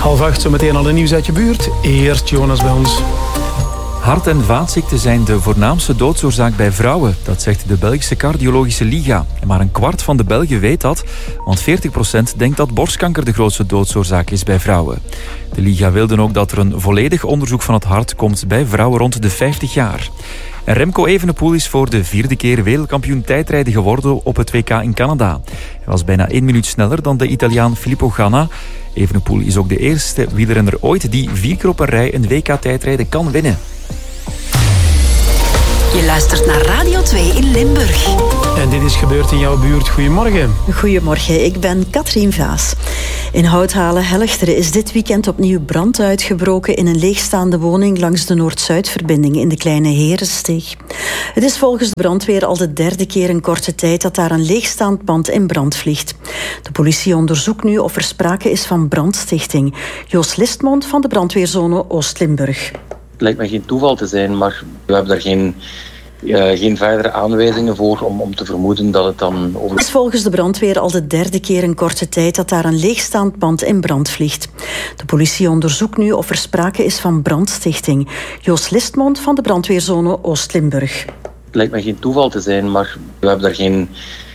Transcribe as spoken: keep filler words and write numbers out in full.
Half acht, zo meteen al de nieuws uit je buurt. Eerst Jonas bij ons. Hart- en vaatziekten zijn de voornaamste doodsoorzaak bij vrouwen. Dat zegt de Belgische Cardiologische Liga. En maar een kwart van de Belgen weet dat, want veertig procent denkt dat borstkanker de grootste doodsoorzaak is bij vrouwen. De Liga wilde ook dat er een volledig onderzoek van het hart komt bij vrouwen rond de vijftig jaar. En Remco Evenepoel is voor de vierde keer wereldkampioen tijdrijden geworden op het W K in Canada. Hij was bijna één minuut sneller dan de Italiaan Filippo Ganna. Evenepoel is ook de eerste wielrenner ooit die vier keer op een rij een W K-tijdrijden kan winnen. Je luistert naar Radio twee in Limburg. En dit is gebeurd in jouw buurt. Goedemorgen. Goedemorgen, ik ben Katrien Vaas. In Houthalen-Helchteren is dit weekend opnieuw brand uitgebroken in een leegstaande woning langs de Noord-Zuid-verbinding in de Kleine Herensteeg. Het is volgens de brandweer al de derde keer in korte tijd dat daar een leegstaand pand in brand vliegt. De politie onderzoekt nu of er sprake is van brandstichting. Joost Listmond van de brandweerzone Oost-Limburg. Het lijkt me geen toeval te zijn, maar we hebben daar geen, uh, geen verdere aanwijzingen voor om, om te vermoeden dat het dan over... Het is volgens de brandweer al de derde keer in korte tijd dat daar een leegstaand pand in brand vliegt. De politie onderzoekt nu of er sprake is van brandstichting. Joost Listmond van de brandweerzone Oost-Limburg. Het lijkt me geen toeval te zijn, maar we hebben daar geen...